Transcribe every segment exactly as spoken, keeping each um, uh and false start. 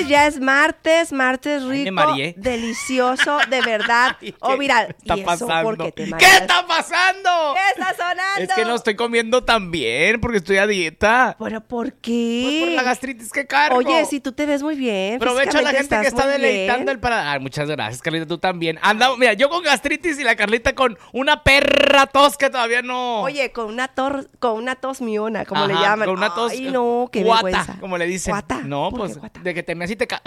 martes, ya es martes, martes rico, Ay, delicioso, de verdad. O viral. ¿Qué está ¿Y eso pasando? por qué te ¿Qué mareas? está pasando? ¿Qué está sonando? Es que no estoy comiendo tan bien porque estoy a dieta. ¿Pero por qué? Pues por la gastritis que cargo. Oye, si tú te ves muy bien. Aprovecho a la gente que está muy deleitando bien. el paladar. Muchas gracias, Carlita, tú también. Anda, mira, yo con gastritis y la Carlita con una perra tos que todavía no... Oye, con una, tor con una tos miona, como le Ajá, llaman. con una tos Ay, no, qué guata, vergüenza. como le dicen. ¿Guata? No, ¿Por pues qué guata? de que te me así te ca...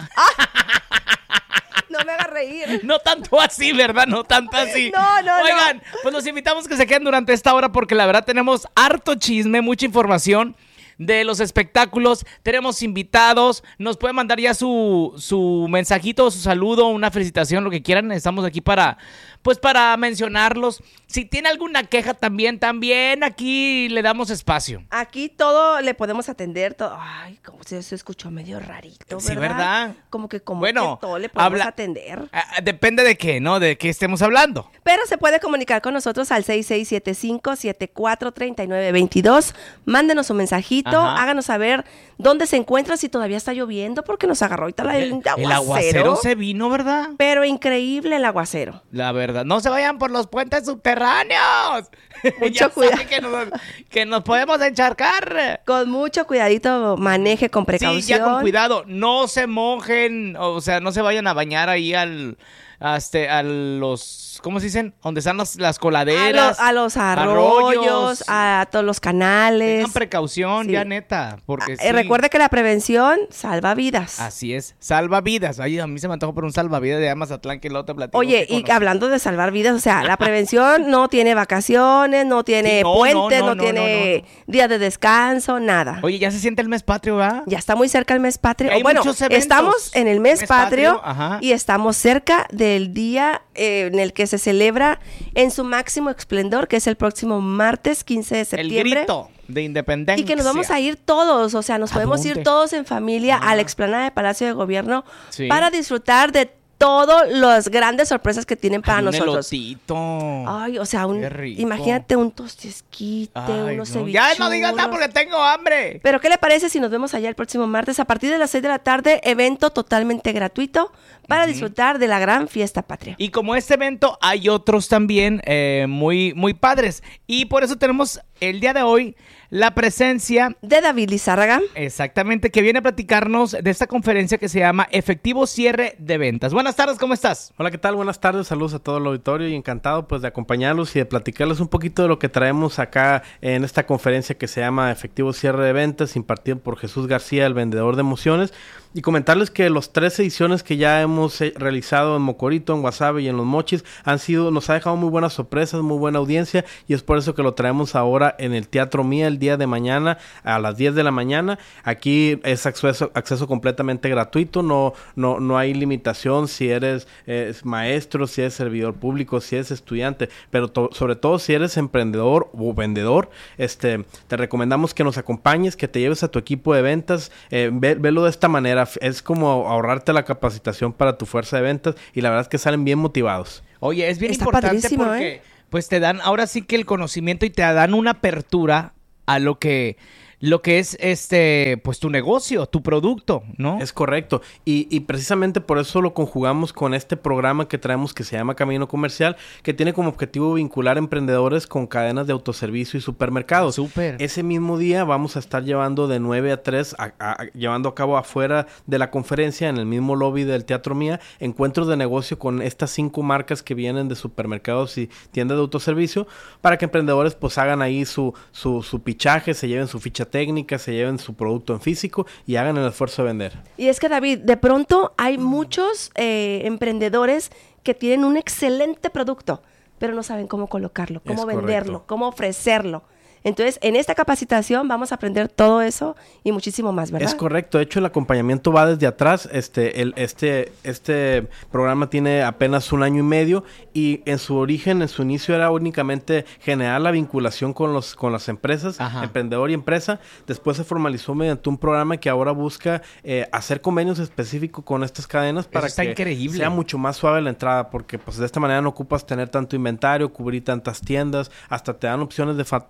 No me hagas reír. No tanto así, ¿verdad? No tanto así. No, no, Oigan, no. pues los invitamos que se queden durante esta hora porque la verdad tenemos harto chisme, mucha información de los espectáculos. Tenemos invitados. Nos pueden mandar ya su, su mensajito, su saludo, una felicitación, lo que quieran. Estamos aquí para, pues para mencionarlos. Si tiene alguna queja también, también aquí le damos espacio. Aquí todo le podemos atender. Todo. Ay, como se, se escuchó medio rarito, ¿verdad? Sí, ¿verdad? Como que como Bueno, que todo le podemos habla- atender. Ah, depende de qué, ¿no? De qué estemos hablando. Pero se puede comunicar con nosotros al seis seis siete cinco, siete cuatro tres nueve dos dos. Mándenos un mensajito, Ajá. háganos saber dónde se encuentra, si todavía está lloviendo, porque nos agarró ahorita la, el, aguacero. El aguacero se vino, ¿verdad? Pero increíble el aguacero. La verdad, no se vayan por los puentes subterráneos. Mucho Ya cuidado. saben que nos, que nos podemos encharcar. Con mucho cuidadito, maneje con precaución. Sí, ya con cuidado. No se mojen, o sea, no se vayan a bañar ahí al, a, este, a los, ¿cómo se dicen? Donde están las, las A, coladeras. lo- a los arroyos, arroyos. a todos los canales. Tengan precaución, Sí. ya neta, porque Eh, sí. Recuerde que la prevención salva vidas. Así es, salvavidas. Ay, a mí se me antojó por un salvavidas de Mazatlán que luego te platico. Oye, que y conocí. hablando de salvar vidas, o sea, la prevención no tiene vacaciones, no tiene Sí, no, puentes, no, no, no, tiene no, día de descanso, nada. Oye, ya se siente el mes patrio, ¿verdad? Ya está muy cerca el mes patrio. Hay Bueno, muchos eventos. estamos en el mes, Mes patrio, patrio, ajá. y estamos cerca del día eh, en el que se celebra en su máximo esplendor, que es el próximo martes quince de El septiembre. grito de independencia. Y que nos vamos a ir todos, o sea, nos ¿A podemos dónde? ir todos en familia Ah. a la explanada de Palacio de Gobierno Sí. para disfrutar de todas las grandes sorpresas que tienen para Ay, un nosotros. elotito. Ay, o sea, un, Qué rico. imagínate un tostisquite, Ay, unos no. cevichuros. Ya no digas nada porque tengo hambre. Pero ¿qué le parece si nos vemos allá el próximo martes a partir de las seis de la tarde? Evento totalmente gratuito para Ujú. disfrutar de la gran fiesta patria. Y como este evento, hay otros también eh, muy, muy padres. Y por eso tenemos el día de hoy la presencia, De David Lizárraga. exactamente, que viene a platicarnos de esta conferencia que se llama Efectivo Cierre de Ventas. Buenas tardes, ¿cómo estás? Hola, ¿qué tal? Buenas tardes, saludos a todo el auditorio y encantado pues de acompañarlos y de platicarles un poquito de lo que traemos acá en esta conferencia que se llama Efectivo Cierre de Ventas, impartida por Jesús García, el vendedor de emociones, y comentarles que los tres ediciones que ya hemos eh, realizado en Mocorito, en Guasave y en Los Mochis han sido, nos ha dejado muy buenas sorpresas, muy buena audiencia, y es por eso que lo traemos ahora en el Teatro Mía el día de mañana a las diez de la mañana. Aquí es acceso, acceso completamente gratuito, no, no, no hay limitación si eres eh, maestro, si eres servidor público, si eres estudiante, pero to- sobre todo si eres emprendedor o vendedor, este, te recomendamos que nos acompañes, que te lleves a tu equipo de ventas, eh, ve- velo de esta manera, es como ahorrarte la capacitación para tu fuerza de ventas y la verdad es que salen bien motivados. Oye, es bien Está importante padrísimo, porque ¿eh? pues te dan ahora sí que el conocimiento y te dan una apertura a lo que lo que es este pues tu negocio, tu producto, ¿no? Es correcto. Y, y precisamente por eso lo conjugamos con este programa que traemos que se llama Camino Comercial, que tiene como objetivo vincular emprendedores con cadenas de autoservicio y supermercados. Súper. Ese mismo día vamos a estar llevando de nueve a tres, a, a, a- llevando a cabo afuera de la conferencia, en el mismo lobby del Teatro Mía, encuentros de negocio con estas cinco marcas que vienen de supermercados y tiendas de autoservicio, para que emprendedores pues hagan ahí su, su, su pichaje, se lleven su ficha técnica, se lleven su producto en físico y hagan el esfuerzo de vender. Y es que, David, de pronto hay muchos eh, emprendedores que tienen un excelente producto, pero no saben cómo colocarlo, cómo Es venderlo, correcto. cómo ofrecerlo. Entonces, en esta capacitación vamos a aprender todo eso y muchísimo más, ¿verdad? Es correcto, de hecho el acompañamiento va desde atrás, este, el, este, este programa tiene apenas un año y medio y en su origen, en su inicio era únicamente generar la vinculación con los, con las empresas, Ajá. emprendedor y empresa, después se formalizó mediante un programa que ahora busca eh, hacer convenios específicos con estas cadenas para está que increíble. sea mucho más suave la entrada, porque pues de esta manera no ocupas tener tanto inventario, cubrir tantas tiendas, hasta te dan opciones de, fa- de facturar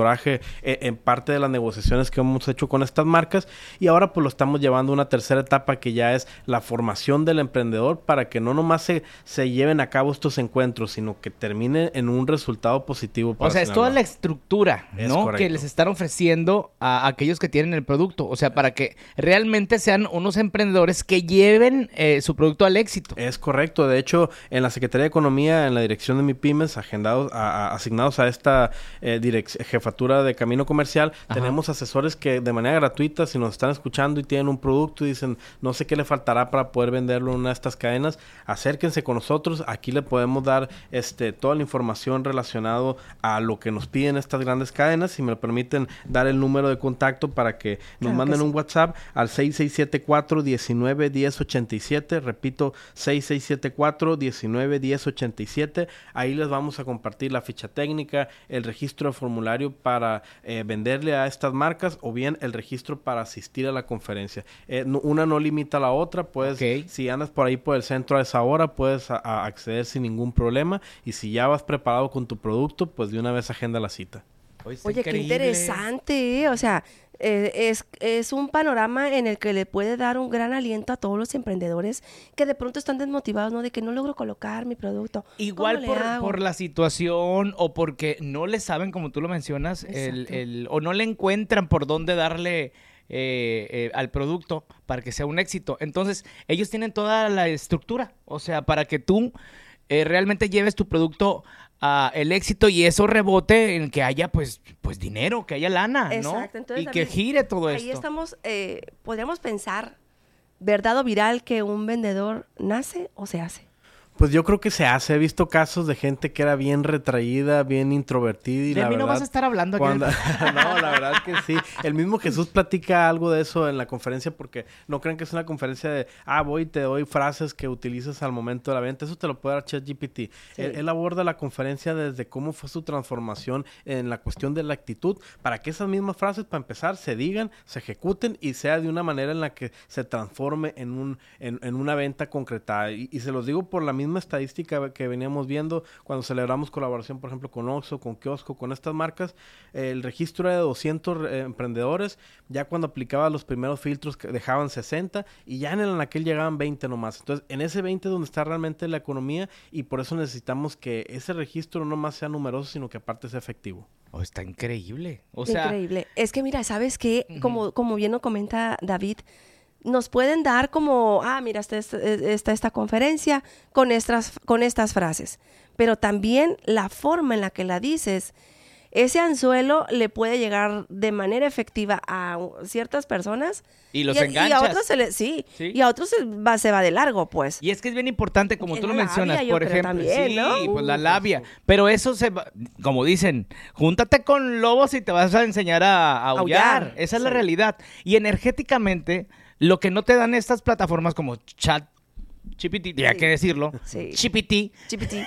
asesoraje eh, en parte de las negociaciones que hemos hecho con estas marcas y ahora pues lo estamos llevando a una tercera etapa que ya es la formación del emprendedor para que no nomás se, se lleven a cabo estos encuentros, sino que termine en un resultado positivo para O sea, es Sinaloa. toda la estructura, Es ¿no? correcto. Que les están ofreciendo a aquellos que tienen el producto. O sea, para que realmente sean unos emprendedores que lleven eh, su producto al éxito. Es correcto. De hecho, en la Secretaría de Economía, en la dirección de MIPYMES, agendados, a, a, asignados a esta eh, direc- jefatura de Camino Comercial, Ajá. tenemos asesores que de manera gratuita, si nos están escuchando y tienen un producto y dicen, no sé qué le faltará para poder venderlo en una de estas cadenas, acérquense con nosotros. Aquí le podemos dar este toda la información relacionado a lo que nos piden estas grandes cadenas. Si me lo permiten, dar el número de contacto para que nos Claro manden que un sí. WhatsApp al seis seis siete cuatro, uno nueve, uno cero ocho siete. Repito, seis seis siete cuatro, uno nueve, uno cero ocho siete. Ahí les vamos a compartir la ficha técnica, el registro de formulario para eh, venderle a estas marcas o bien el registro para asistir a la conferencia. Eh, no- una no limita a la otra, pues Ok. si andas por ahí por el centro a esa hora, puedes a- a acceder sin ningún problema y si ya vas preparado con tu producto, pues de una vez agenda la cita. está Oye, qué increíble. interesante, ¿eh? O sea, eh, es, es un panorama en el que le puede dar un gran aliento a todos los emprendedores que de pronto están desmotivados, ¿no? De que no logro colocar mi producto. Igual ¿Cómo le por, hago? por la situación o porque no le saben, como tú lo mencionas, el, Exacto. el- o no le encuentran por dónde darle eh, eh, al producto para que sea un éxito. Entonces, ellos tienen toda la estructura, o sea, para que tú eh, realmente lleves tu producto a el éxito y eso rebote en que haya pues pues dinero, que haya lana, ¿no? Exacto, entonces, y que David, gire todo Ahí esto. estamos, eh, podríamos pensar, ¿verdad o viral que un vendedor nace o se hace? Pues yo creo que se hace. He visto casos de gente que era bien retraída, bien introvertida y De la mí no verdad, vas a estar hablando aquí. cuando- No, la verdad que sí. El mismo Jesús platica algo de eso en la conferencia porque no creen que es una conferencia de, ah, voy y te doy frases que utilizas al momento de la venta. Eso te lo puede dar ChatGPT. Él, él aborda la conferencia desde cómo fue su transformación en la cuestión de la actitud para que esas mismas frases, para empezar, se digan, se ejecuten y sea de una manera en la que se transforme en, un, en, en una venta concretada. Y, y se los digo por la misma estadística que veníamos viendo cuando celebramos colaboración, por ejemplo, con Oxxo, con Kiosco, con estas marcas. Eh, el registro era de doscientos eh, emprendedores. Ya cuando aplicaba los primeros filtros que dejaban sesenta y ya en el anaquel llegaban veinte nomás. Entonces, en ese veinte es donde está realmente la economía y por eso necesitamos que ese registro no más sea numeroso, sino que aparte sea efectivo. Oh, está increíble. O sea, Increíble. Es que mira, ¿sabes qué? Como, como bien lo comenta David, nos pueden dar como, ah, mira, está esta, está esta conferencia con estas, con estas frases. Pero también la forma en la que la dices, ese anzuelo le puede llegar de manera efectiva a ciertas personas. Y los y a, enganchas. Y a otros se le, sí, Sí. y a otros se va, se va de largo, pues. Y es que es bien importante, como Es tú lo la mencionas, labia, yo por creo, ejemplo. también, sí, ¿no? pues la Uh, labia. eso. Pero eso se va, como dicen, júntate con lobos y te vas a enseñar a, a aullar. Aullar, Esa es la sí. realidad. Y energéticamente, lo que no te dan estas plataformas como Chat G P T, ya Sí. que decirlo, Sí. G P T, Chipiti.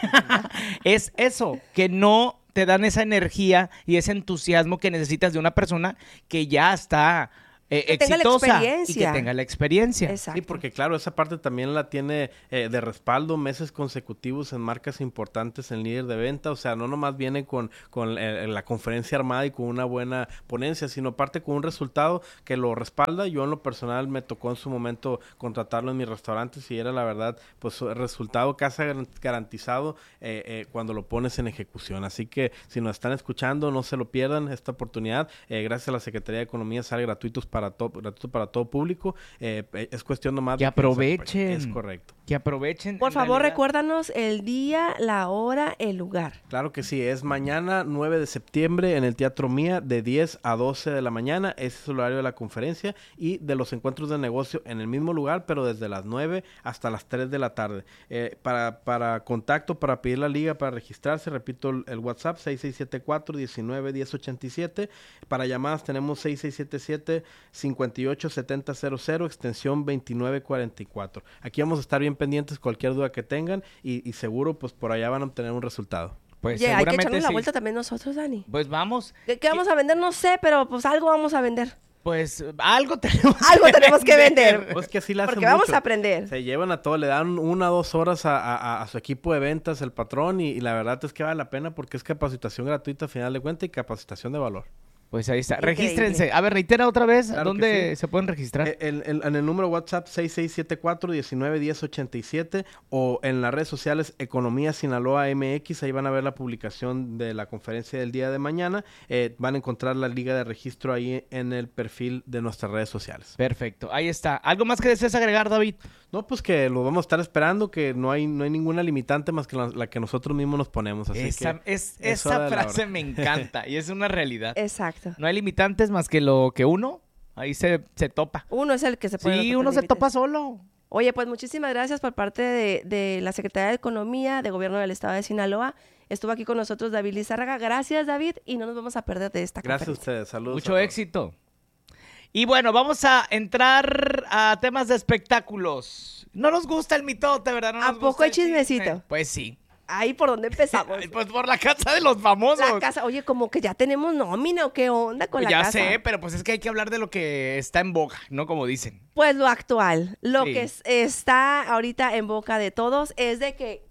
es eso, que no te dan esa energía y ese entusiasmo que necesitas de una persona que ya está eh, Que tenga la exitosa y que experiencia. tenga la experiencia. Exacto. Sí, porque claro, esa parte también la tiene eh, de respaldo meses consecutivos en marcas importantes en líder de venta. O sea, no nomás viene con, con eh, la conferencia armada y con una buena ponencia, sino parte con un resultado que lo respalda. Yo en lo personal me tocó en su momento contratarlo en mis restaurantes y era la verdad, pues el resultado casi garan- garantizado eh, eh, cuando lo pones en ejecución. Así que si nos están escuchando, no se lo pierdan esta oportunidad. Eh, gracias a la Secretaría de Economía sale gratuitos para para todo, gratuito para todo público. Eh, es cuestión nomás Que de que nos aprovechen. acompañen. Es correcto. Que aprovechen. Por en favor, realidad. recuérdanos el día, la hora, el lugar. Claro que sí, es mañana nueve de septiembre en el Teatro Mía de diez a doce de la mañana. Ese es el horario de la conferencia y de los encuentros de negocio en el mismo lugar, pero desde las nueve hasta las tres de la tarde. Eh, para, para contacto, para pedir la liga, para registrarse, repito el, el WhatsApp seis seis siete cuatro, diecinueve, diez ochenta y siete. Para llamadas tenemos seis seis siete siete, cincuenta y ocho setenta cero cero, extensión veintinueve cuarenta y cuatro. Aquí vamos a estar bien pendientes cualquier duda que tengan y, y seguro pues por allá van a obtener un resultado. Pues Oye, hay que seguramente echarnos la sí. vuelta también nosotros, Dani. Pues vamos. ¿Qué, qué vamos a vender? No sé, pero pues algo vamos a vender. Pues algo tenemos Algo tenemos que vender. Pues que así la hacen Porque vamos mucho. a aprender. Se llevan a todo, le dan una o dos horas a, a, a su equipo de ventas, el patrón, y, y la verdad es que vale la pena porque es capacitación gratuita a final de cuentas y capacitación de valor. Pues ahí está. Increíble. Regístrense. A ver, reitera otra vez. Claro ¿Dónde que sí. se pueden registrar? Eh, el- el- en el número WhatsApp seis seis siete cuatro, uno nueve uno cero ocho siete o en las redes sociales Economía Sinaloa M X, ahí van a ver la publicación de la conferencia del día de mañana. Eh, van a encontrar la liga de registro ahí en el perfil de nuestras redes sociales. Perfecto. Ahí está. ¿Algo más que desees agregar, David? No, pues que lo vamos a estar esperando, que no hay no hay ninguna limitante más que la, la que nosotros mismos nos ponemos. Así Esa, que es, es hora esa de la frase hora. me encanta y es una realidad. Exacto. No hay limitantes más que lo que uno. Ahí se, se topa. Uno es el que se pone los Sí, propios uno se límites. topa solo. Oye, pues muchísimas gracias por parte de, de la Secretaría de Economía de Gobierno del Estado de Sinaloa. Estuvo aquí con nosotros David Lizárraga. Gracias, David, y no nos vamos a perder de esta gracias a conferencia. ustedes, saludos. a Mucho todos. éxito. Y bueno, vamos a entrar a temas de espectáculos. No nos gusta el mitote, ¿verdad? No ¿A nos poco gusta hay el chisme. chismecito? Pues sí. Ahí, ¿por dónde empezamos? Ay, pues por la casa de los famosos. La casa, oye, como que ya tenemos nómina, ¿o qué onda con la ya casa? sé, pero pues es que hay que hablar de lo que está en boga, ¿no? Como dicen. Pues lo actual, lo Sí. que es- está ahorita en boca de todos es de que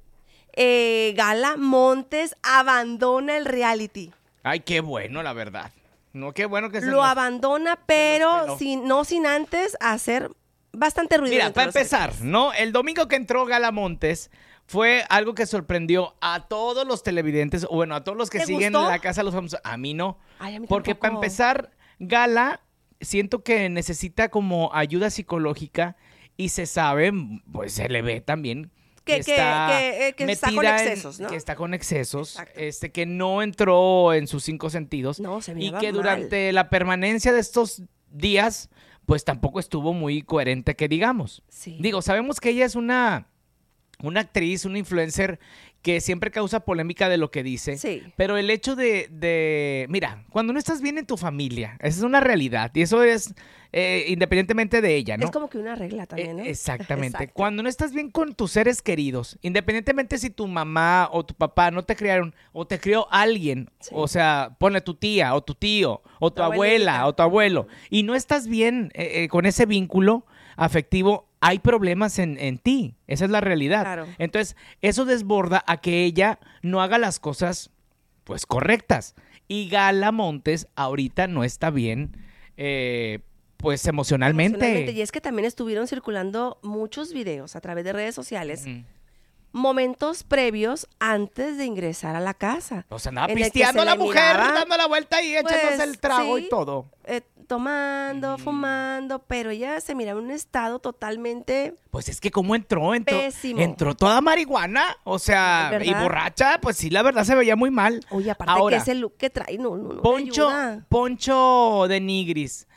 eh, Gala Montes abandona el reality. Ay, qué bueno, la verdad. No, qué bueno que se Lo nos- abandona, pero peló. sin, no sin antes hacer bastante ruido. Mira, dentro para de los empezar, equipos. ¿no? El domingo que entró Gala Montes fue algo que sorprendió a todos los televidentes, o bueno, a todos los que ¿Te siguen gustó? la Casa de los Famosos. A mí no. Ay, a mí Porque para tampoco. empezar, Gala, siento que necesita como ayuda psicológica y se sabe, pues se le ve también. Que- que- que, eh, que está con metida en- excesos, ¿no? Que está con excesos, Exacto. este, que no entró en sus cinco sentidos. No, se y miraba que mal. durante la permanencia de estos días, pues tampoco estuvo muy coherente, que digamos. Sí. Digo, sabemos que ella es una, una actriz, una influencer que siempre causa polémica de lo que dice. Sí. Pero el hecho de, de, mira, cuando no estás bien en tu familia, esa es una realidad. Y eso es eh, independientemente de ella, ¿no? Es como que una regla también, ¿no? Eh, Exactamente. Exacto. Cuando no estás bien con tus seres queridos, independientemente si tu mamá o tu papá no te criaron o te crió alguien, Sí. o sea, ponle tu tía o tu tío o tu, Tu abuela abuelita. o tu abuelo, y no estás bien eh, eh, con ese vínculo afectivo, hay problemas en, en ti. Esa es la realidad. Claro. Entonces, eso desborda a que ella no haga las cosas, pues, correctas. Y Gala Montes ahorita no está bien, eh, pues, emocionalmente. Emocionalmente. Y es que también estuvieron circulando muchos videos a través de redes sociales, Ujú. momentos previos antes de ingresar a la casa. O sea, andaba en el que pisteando se la le mujer, miraba, dando la vuelta y echándose pues, el trago sí. y todo. eh, tomando, Mm. fumando, pero ella se miraba en un estado totalmente... Pues es que cómo entró, entró, Pésimo. entró toda marihuana, o sea, ¿Verdad? y borracha, pues sí, la verdad se veía muy mal. Oye, aparte Ahora, que ese look que trae, no, no, no me Poncho, ayuda. Poncho de Nigris,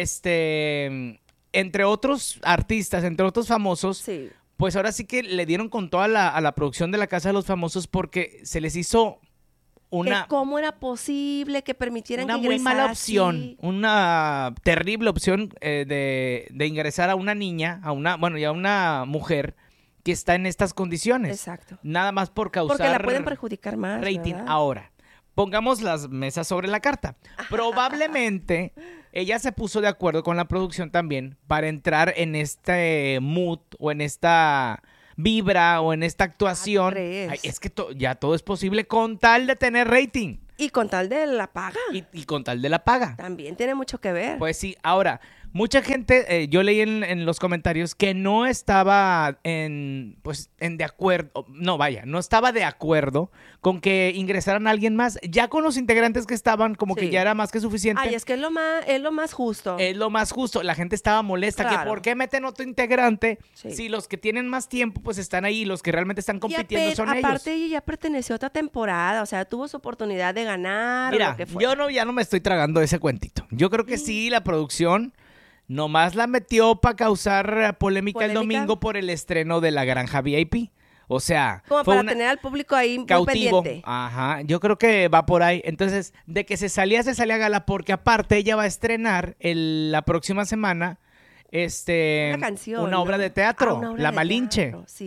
este, entre otros artistas, entre otros famosos, Sí. pues ahora sí que le dieron con toda la, a la producción de la Casa de los Famosos porque se les hizo una... Que ¿Cómo era posible que permitieran Una que muy mala ingresara opción, así? una terrible opción eh, de, de ingresar a una niña, a una, bueno, y a una mujer que está en estas condiciones. Exacto. Nada más por causar Porque la pueden perjudicar más, rating. ¿verdad? Ahora, pongamos las mesas sobre la carta. Probablemente ella se puso de acuerdo con la producción también para entrar en este mood o en esta vibra o en esta actuación. crees? Ay, es que to- ya todo es posible con tal de tener rating Y con tal de la paga, y, y con tal de la paga. también tiene mucho que ver. Pues sí, ahora, mucha gente, eh, yo leí en, en los comentarios que no estaba en, pues, en de acuerdo, no vaya, no estaba de acuerdo con que ingresaran a alguien más. Ya con los integrantes que estaban, como que Sí. ya era más que suficiente. Ay, es que es lo más, es lo más justo. Es lo más justo. La gente estaba molesta. Que Claro. ¿por qué meten otro integrante? Sí. Si los que tienen más tiempo, pues están ahí. Los que realmente están Y compitiendo ape- son aparte ellos. ella ya perteneció a otra temporada, o sea, tuvo su oportunidad de ganar o Mira, lo que fuera. yo no, ya no me estoy tragando ese cuentito. Yo creo que sí, la producción nomás la metió para causar eh, polémica, el ¿Polémica? domingo por el estreno de La Granja V I P. O sea, Como fue para una- tener al público ahí muy cautivo. pendiente. Ajá, yo creo que va por ahí. Entonces, de que se salía, se salía Gala, porque aparte ella va a estrenar el- la próxima semana este, Una canción. una obra ¿no? de teatro, Ah, una obra La de Malinche. teatro, sí.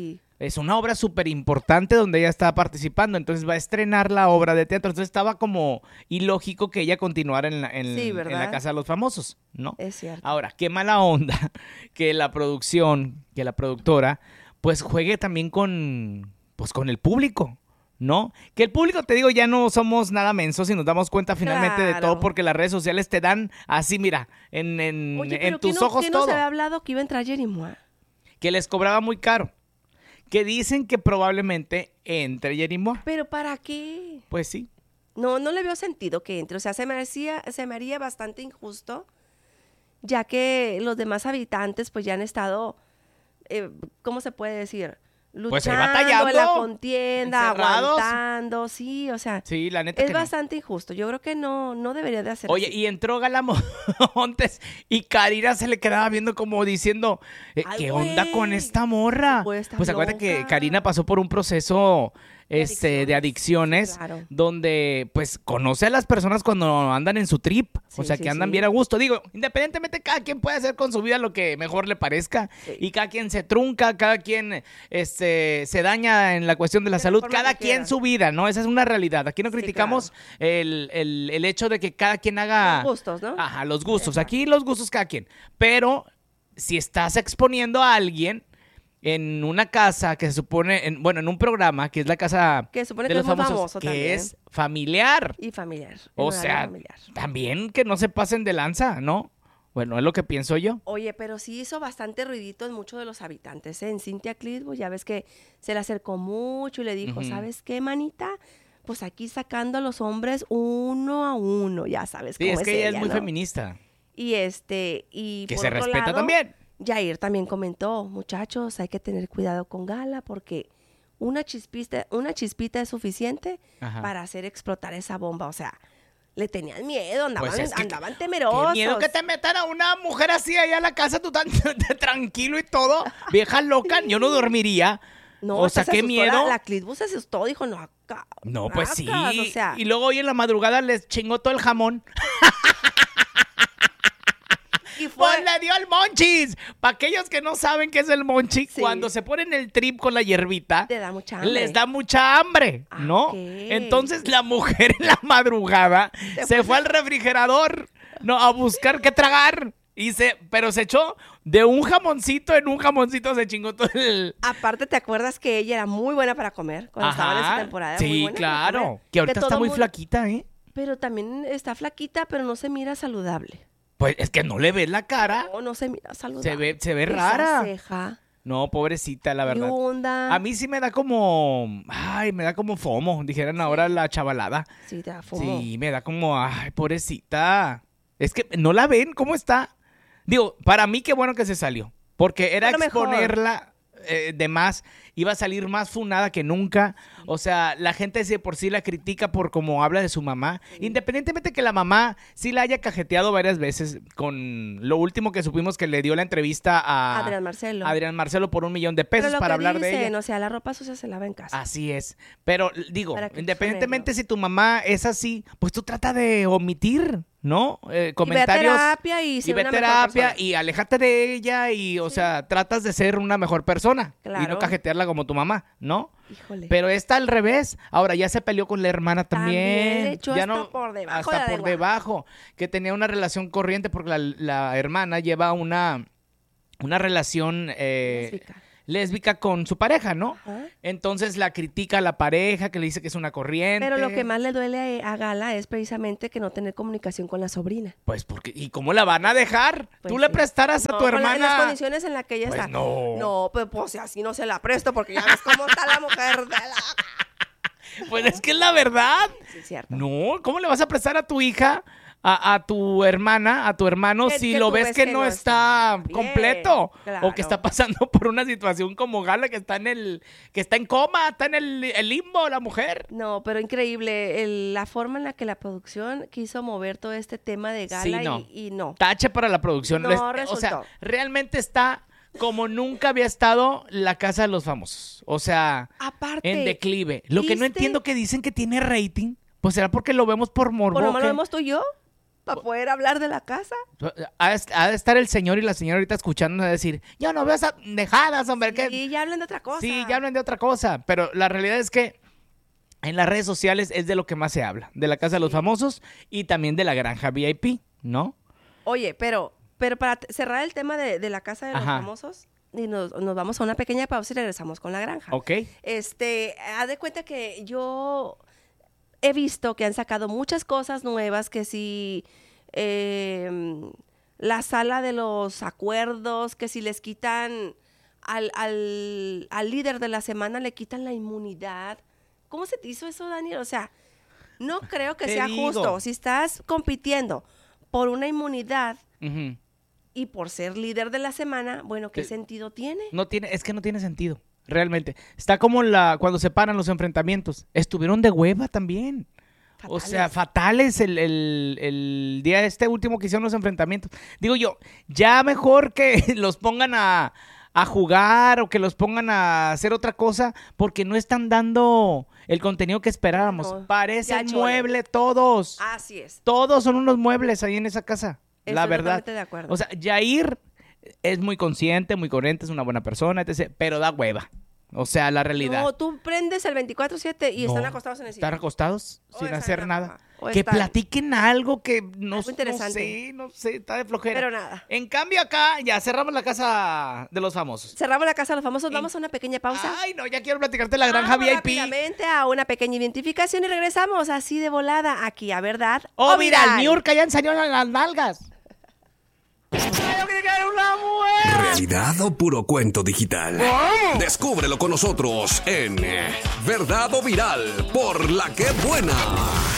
es una obra súper importante donde ella estaba participando, entonces va a estrenar la obra de teatro, entonces estaba como ilógico que ella continuara en la, en, Sí, en ¿verdad? la Casa de los Famosos, ¿no? Es cierto. Ahora, qué mala onda que la producción, que la productora, pues juegue también con, pues con el público, ¿no? Que el público, te digo, ya no somos nada mensos y nos damos cuenta finalmente de Claro. todo porque las redes sociales te dan así, mira, en, en, Oye, en pero tus ¿qué no, ojos qué no todo. se había hablado que iba a entrar Jerry Moa? Que les cobraba muy caro. Que dicen que probablemente entre Jerry Moa. ¿Pero para qué? Pues sí. No, no le veo sentido que entre. O sea, se me, hacía, se me haría bastante injusto, ya que los demás habitantes pues ya han estado, eh, ¿cómo se puede decir? Pues ahí Luchando batallando, en la contienda, encerrados. aguantando, sí, o sea, Sí, la neta es que no. bastante injusto. Yo creo que no, no debería de hacer Oye, así. y entró Gala Montes y Karina se le quedaba viendo como diciendo, eh, Ay, ¿qué onda güey, con esta morra? se puede estar Pues acuérdate que loca. Karina pasó por un proceso este, de adicciones, Claro. donde pues conoce a las personas cuando andan en su trip, o Sí, sea, sí, que andan sí. bien a gusto. Digo, independientemente, cada quien puede hacer con su vida lo que mejor le parezca Sí. y cada quien se trunca, cada quien este, se daña en la cuestión de la De la salud, forma cada que quien quiera. su vida, ¿no? Esa es una realidad. Aquí no Sí, criticamos el, el- el hecho de que cada quien haga... Los gustos, ¿no? Ajá, los gustos. Exacto. Aquí los gustos cada quien. Pero si estás exponiendo a alguien en una casa que se supone, en, bueno, en un programa que es la casa Que supone de que los es muy famosos, famoso que también. es familiar. Y familiar. O en horario sea, familiar. también que no se pasen de lanza, ¿no? Bueno, es lo que pienso yo. Oye, pero sí hizo bastante ruidito en muchos de los habitantes, ¿eh? En Cynthia Clitwood, ya ves que se le acercó mucho y le dijo, Ujú. ¿sabes qué, manita? Pues aquí sacando a los hombres uno a uno, ya sabes Sí, cómo es que ella es muy ¿no? feminista. Y este, y Que por se otro respeta lado, también. Jair también comentó, muchachos, hay que tener cuidado con Gala porque una chispita, una chispita es suficiente Ajá. para hacer explotar esa bomba. O sea, le tenían miedo, andaban, Pues es que- andaban Qué temerosos. miedo que te metan a una mujer así allá a la casa, tú tan tranquilo y todo. Vieja loca, yo no dormiría. No, o hasta sea, se qué asustó, miedo. La, la Clitwood se asustó, dijo, no, acá. No, pues sí. racas", O sea, Y luego hoy en la madrugada les chingó todo el jamón. y fue, Pues le dio el monchis. Para aquellos que no saben qué es el monchis, Sí. cuando se ponen el trip con la hierbita, te da mucha hambre. les da mucha hambre, Ah, ¿no? ok. Entonces la mujer en la madrugada Se se fue- fue al refrigerador, no, a buscar qué tragar. Y se, pero se echó de un jamoncito en un jamoncito, se chingó todo el... Aparte, ¿te acuerdas que ella era muy buena para comer? Cuando estaba en esa temporada. muy Sí, buena para claro. comer. Que ahorita todo está muy mundo- flaquita, ¿eh? Pero también está flaquita, pero no se mira saludable. Pues es que no le ves la cara. No, no se mira saludable. Se ve, se ve Esa rara. ceja, No, pobrecita, la verdad. yunda. A mí sí me da como, ay, me da como fomo, dijeran ahora la chavalada. Sí, te da fumo. Sí, me da como, ay, pobrecita. Es que no la ven, ¿cómo está? Digo, para mí qué bueno que se salió, porque era A lo mejor. exponerla eh, de más, iba a salir más funada que nunca. O sea, la gente de por sí la critica por cómo habla de su mamá, independientemente que la mamá sí la haya cajeteado varias veces con lo último que supimos que le dio la entrevista a Adrián Marcelo. Adrián Marcelo por un millón de Pero pesos lo para que hablar de dicen, ella. o sea, la ropa sucia se lava en casa. Así es. Pero digo, ¿Para qué independientemente exponerlo? si tu mamá es así, pues tú trata de omitir, ¿no? Eh, Y ve a comentarios. terapia y, Y ser ve una mejor terapia persona. y aléjate de ella y, o sea, tratas de ser una mejor persona y no Claro. cajetearla como tu mamá, ¿no? Híjole. Pero está al revés. Ahora ya se peleó con la hermana también. También le echó ya hasta no, por debajo hasta de la por lengua. debajo. Que tenía una relación corriente porque la, la hermana lleva una, una relación eh, Lésbica. lésbica con su pareja, ¿no? Ajá. Entonces la critica a la pareja, que le dice que es una corriente. Pero lo que más le duele a, a Gala es precisamente que no tener comunicación con la sobrina. Pues porque, ¿y cómo la van a dejar? Pues Tú le sí. prestarás a No, tu con la- hermana. en las condiciones en las que ella Pues está. no. No, pues, pues así no se la presto porque ya ves cómo está la mujer de la... Pues es que es la verdad. Sí, es cierto. No, ¿cómo le vas a prestar a tu hija, a, a tu hermana, a tu hermano, Que- si que lo tú ves ves que, que no no está está bien, completo? O claro. que está pasando por una situación como Gala, que está en el, que está en coma, está en el, el limbo, la mujer. No, pero increíble el- la forma en la que la producción quiso mover todo este tema de Gala Sí, no. y, y no. Tache para la producción. No Les- o resultó. sea, realmente está como nunca había estado la Casa de los Famosos. O sea, Aparte, en declive. Lo que no ¿viste? entiendo que dicen que tiene rating, pues será porque lo vemos por morbo. ¿por lo ¿o menos qué? lo vemos tú y yo? para poder hablar de la casa. Ha de, ha de estar el señor y la señora ahorita escuchando a decir, yo no veo esas dejadas, hombre. Sí, ¿qué? ya hablan de otra cosa. Sí, ya hablan de otra cosa. Pero la realidad es que en las redes sociales es de lo que más se habla. De la Casa de los Famosos y también de la Granja V I P, ¿no? Oye, pero, pero para t- cerrar el tema de, de la Casa de los Ajá. Famosos, y nos, nos vamos a una pequeña pausa y regresamos con la granja. Ok. Este, haz de cuenta que yo he visto que han sacado muchas cosas nuevas, que si eh, la sala de los acuerdos, que si les quitan al, al, al líder de la semana, le quitan la inmunidad. ¿Cómo se te hizo eso, Daniel? O sea, no creo que Te sea digo. justo. Si estás compitiendo por una inmunidad Ujú. y por ser líder de la semana, bueno, ¿qué Te- sentido tiene? No tiene, es que no tiene sentido, realmente. Está como la cuando se paran los enfrentamientos. Estuvieron de hueva también. O sea, fatales el, el, el día este último que hicieron los enfrentamientos. Digo yo, ya mejor que los pongan a, a jugar o que los pongan a hacer otra cosa, porque no están dando el contenido que esperábamos. No, Parecen ya chole. mueble todos. Así es. Todos son unos muebles ahí en esa casa. La Estoy verdad. totalmente de acuerdo. O sea, Yair es muy consciente, muy coherente, es una buena persona, etcétera, pero da hueva. O sea, la realidad. No, tú prendes el veinticuatro siete y No, están acostados en el sillón. Están acostados O sin están hacer en la nada. cama, o Que están- platiquen algo que no, Algo interesante. no sé, no sé, está de flojera. Pero nada. En cambio acá ya cerramos la Casa de los Famosos. Cerramos la Casa de los Famosos, Y- vamos a una pequeña pausa. Ay, no, ya quiero platicarte la Granja Vamos V I P. rápidamente a una pequeña identificación y regresamos así de volada aquí a Verdad Oh, mira, el Niurka ya enseñó las nalgas. ¿Realidad o puro cuento digital? Descúbrelo con nosotros en eh, Verdad o Viral por La Que Buena.